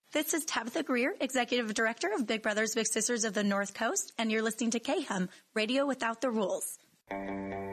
This is Tabitha Greer, Executive Director of Big Brothers Big Sisters of the North Coast, and you're listening to KHUM, Radio Without the Rules.